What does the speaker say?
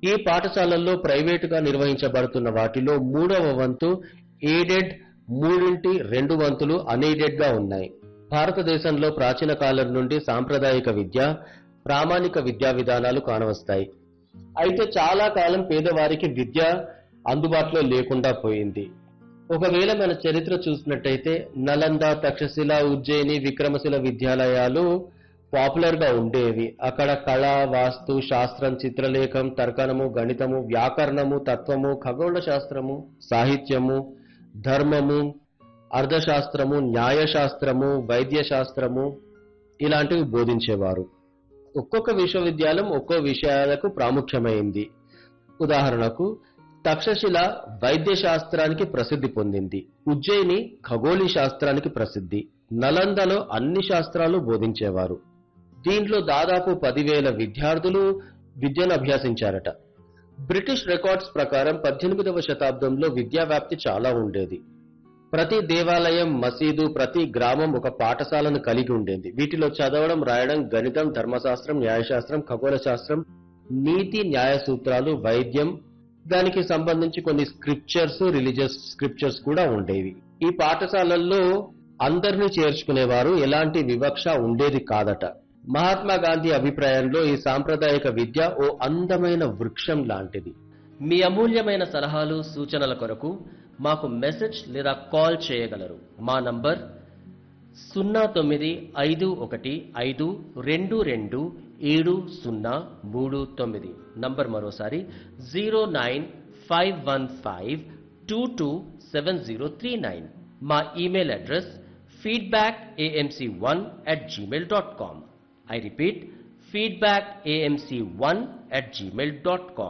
ఈ పాఠశాలల్లో ప్రైవేటుగా నిర్వహించబడుతున్న వాటిలో మూడవ వంతు ఎయిడెడ్, మూడింటి 2 వంతులు అన్ఎయిడెడ్ గా ఉన్నాయి. భారతదేశంలో ప్రాచీన కాలం నుండి సాంప్రదాయిక విద్య, ప్రామాణిక విద్యా విధానాలు కానవస్తాయి. అయితే చాలా కాలం పేదవారికి విద్య అందుబాటులో లేకుండా పోయింది. ఒకవేళ మన చరిత్ర చూసినట్టయితే నలంద, తక్షశిల, ఉజ్జయిని, విక్రమశిల విద్యాలయాలు పాపులర్ గా ఉండేవి. అక్కడ కళ, వాస్తు, శాస్త్రం, చిత్రలేఖం, తర్కణము, గణితము, వ్యాకరణము, తత్వము, ఖగోళ శాస్త్రము, సాహిత్యము, ధర్మము, అర్థశాస్త్రము, న్యాయశాస్త్రము, వైద్య శాస్త్రము ఇలాంటివి బోధించేవారు. ఒక్కొక్క విశ్వవిద్యాలయం ఒక్కో విషయాలకు ప్రాముఖ్యమైంది. ఉదాహరణకు తక్షశిల వైద్య శాస్త్రానికి ప్రసిద్ధి పొందింది. ఉజ్జయిని ఖగోళీ శాస్త్రానికి ప్రసిద్ధి. నలందలో అన్ని శాస్త్రాలు బోధించేవారు. దీంట్లో దాదాపు 10,000 విద్యార్థులు విద్యను అభ్యసించారట. బ్రిటిష్ రికార్డ్స్ ప్రకారం 18వ శతాబ్దంలో విద్యా వ్యాప్తి చాలా ఉండేది. ప్రతి దేవాలయం, మసీదు, ప్రతి గ్రామం ఒక పాఠశాలను కలిగి ఉండేది. వీటిలో చదవడం, రాయడం, గణితం, ధర్మశాస్త్రం, న్యాయశాస్త్రం, ఖగోళ శాస్త్రం, నీతి, న్యాయ సూత్రాలు, వైద్యం, దానికి సంబంధించి కొన్ని స్క్రిప్చర్స్, రిలీజియస్ స్క్రిప్చర్స్ కూడా ఉండేవి. ఈ పాఠశాలల్లో అందరినీ చేర్చుకునేవారు, ఎలాంటి వివక్ష ఉండేది కాదట. మహాత్మా గాంధీ అభిప్రాయంలో ఈ సాంప్రదాయిక విద్య ఓ అందమైన వృక్షం లాంటిది. మీ అమూల్యమైన సలహాలు, సూచనల కొరకు మాకు మెసేజ్ లేదా కాల్ చేయగలరు. మా నంబర్ 0951522739. నంబర్ మరోసారి 0951522739. మా email address feedbackamc1@gmail.com. I repeat, feedbackamc1@gmail.com.